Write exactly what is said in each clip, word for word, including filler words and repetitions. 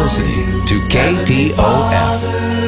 listening to K P O F.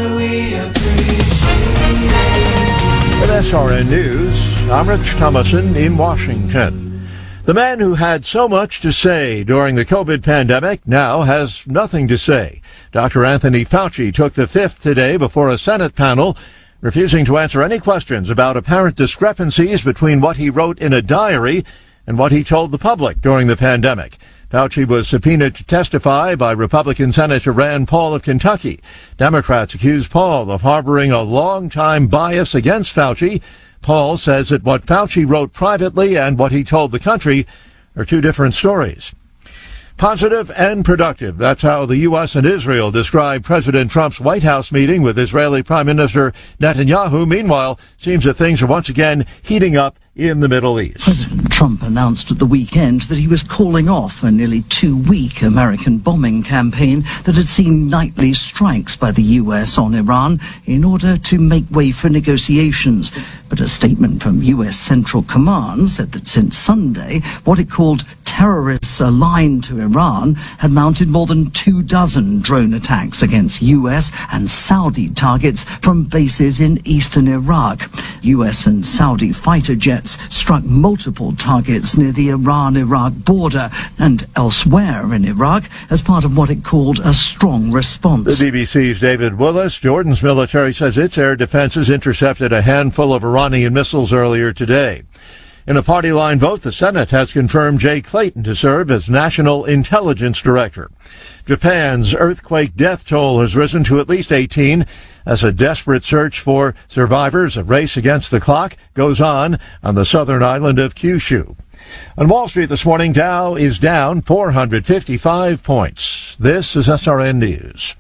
With S R N News, I'm Rich Thomason in Washington. The man who had so much to say during the COVID pandemic now has nothing to say. Doctor Anthony Fauci took the fifth today before a Senate panel, refusing to answer any questions about apparent discrepancies between what he wrote in a diary and what he told the public during the pandemic. Fauci was subpoenaed to testify by Republican Senator Rand Paul of Kentucky. Democrats accuse Paul of harboring a long-time bias against Fauci. Paul says that what Fauci wrote privately and what he told the country are two different stories. Positive and productive. That's how the U S and Israel described President Trump's White House meeting with Israeli Prime Minister Netanyahu. Meanwhile, seems that things are once again heating up in the Middle East. President Trump announced at the weekend that he was calling off a nearly two-week American bombing campaign that had seen nightly strikes by the U S on Iran in order to make way for negotiations. But a statement from U S Central Command said that since Sunday, what it called terrorists aligned to Iran had mounted more than two dozen drone attacks against U S and Saudi targets from bases in eastern Iraq. U S and Saudi fighter jets struck multiple targets near the Iran-Iraq border and elsewhere in Iraq as part of what it called a strong response. The B B C's David Willis. Jordan's military says its air defenses intercepted a handful of Iranian missiles earlier today. In a party line vote, the Senate has confirmed Jay Clayton to serve as National Intelligence Director. Japan's earthquake death toll has risen to at least eighteen as a desperate search for survivors. A race against the clock goes on on the southern island of Kyushu. On Wall Street this morning, Dow is down four hundred fifty-five points. This is S R N News.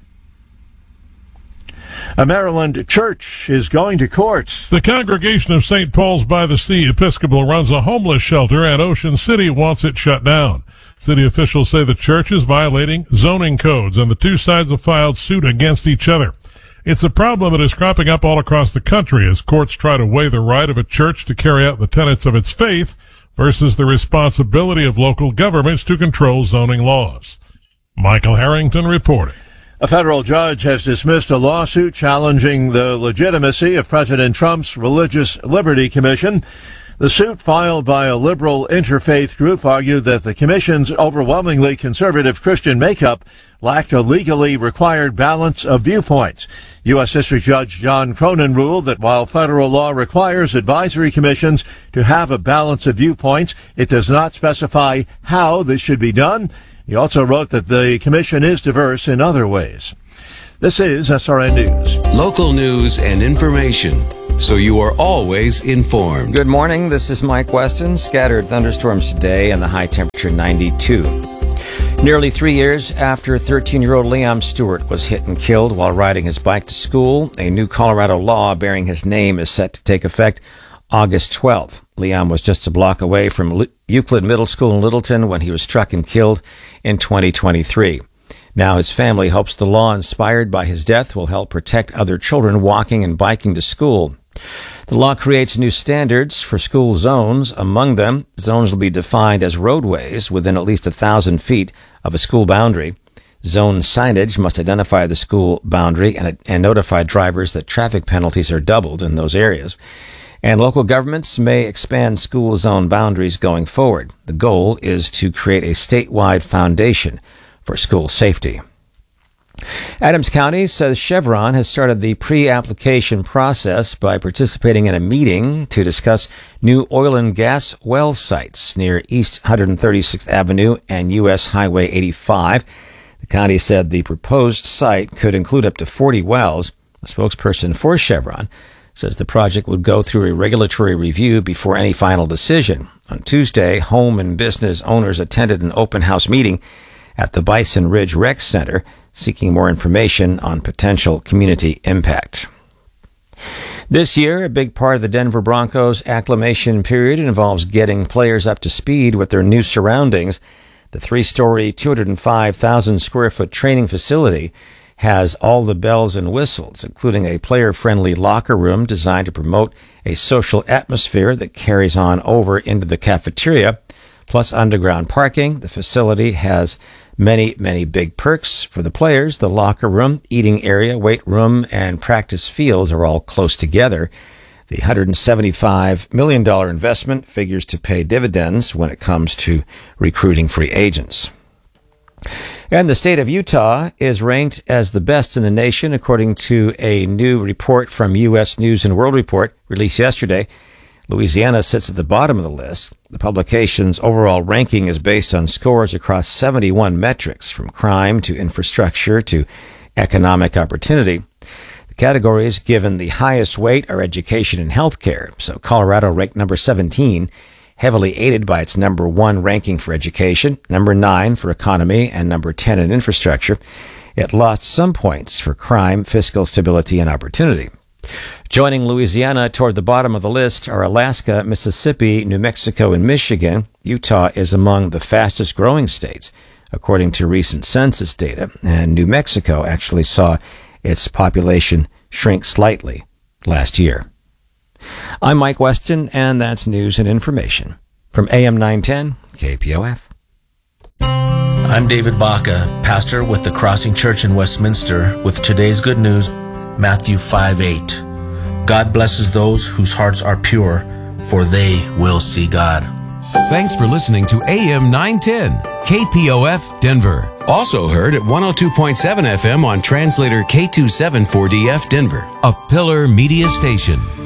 A Maryland church is going to court. The Congregation of Saint Paul's by the Sea Episcopal runs a homeless shelter, and Ocean City wants it shut down. City officials say the church is violating zoning codes, and the two sides have filed suit against each other. It's a problem that is cropping up all across the country as courts try to weigh the right of a church to carry out the tenets of its faith versus the responsibility of local governments to control zoning laws. Michael Harrington reporting. A federal judge has dismissed a lawsuit challenging the legitimacy of President Trump's Religious Liberty Commission. The suit filed by a liberal interfaith group argued that the commission's overwhelmingly conservative Christian makeup lacked a legally required balance of viewpoints. U S District Judge John Cronin ruled that while federal law requires advisory commissions to have a balance of viewpoints, it does not specify how this should be done. He also wrote that the commission is diverse in other ways. This is S R N News. Local news and information, so you are always informed. Good morning. This is Mike Weston. Scattered thunderstorms today and the high temperature ninety-two. Nearly three years after thirteen-year-old Liam Stewart was hit and killed while riding his bike to school, a new Colorado law bearing his name is set to take effect August twelfth. Liam was just a block away from Euclid Middle School in Littleton when he was struck and killed in twenty twenty-three. Now his family hopes the law inspired by his death will help protect other children walking and biking to school. The law creates new standards for school zones. Among them, zones will be defined as roadways within at least a thousand feet of a school boundary. Zone signage must identify the school boundary and, and notify drivers that traffic penalties are doubled in those areas. And local governments may expand school zone boundaries going forward. The goal is to create a statewide foundation for school safety. Adams County says Chevron has started the pre-application process by participating in a meeting to discuss new oil and gas well sites near East one hundred thirty-sixth Avenue and U S Highway eighty-five. The county said the proposed site could include up to forty wells. A spokesperson for Chevron says the project would go through a regulatory review before any final decision. On Tuesday, home and business owners attended an open house meeting at the Bison Ridge Rec Center, seeking more information on potential community impact. This year, a big part of the Denver Broncos' acclimation period involves getting players up to speed with their new surroundings. The three-story, two hundred five thousand square foot training facility has all the bells and whistles, including a player-friendly locker room designed to promote a social atmosphere that carries on over into the cafeteria. plus underground parking. The facility has many, many big perks for the players. The locker room, eating area, weight room, and practice fields are all close together. The one hundred seventy-five million dollars investment figures to pay dividends when it comes to recruiting free agents. And the state of Utah is ranked as the best in the nation, according to a new report from U S News and World Report released yesterday. Louisiana sits at the bottom of the list. The publication's overall ranking is based on scores across seventy-one metrics, from crime to infrastructure to economic opportunity. The categories given the highest weight are education and healthcare. So Colorado ranked number seventeen, heavily aided by its number one ranking for education, number nine for economy, and number ten in infrastructure. It lost some points for crime, fiscal stability, and opportunity. Joining Louisiana toward the bottom of the list are Alaska, Mississippi, New Mexico, and Michigan. Utah is among the fastest growing states, according to recent census data, and New Mexico actually saw its population shrink slightly last year. I'm Mike Weston, and that's news and information from A M nine ten K P O F. I'm David Baca, pastor with the Crossing Church in Westminster, with today's good news, Matthew five eight. God blesses those whose hearts are pure, for they will see God. Thanks for listening to A M nine ten K P O F Denver. Also heard at one oh two point seven F M on translator K twenty-seven four D F Denver, a Pillar Media station.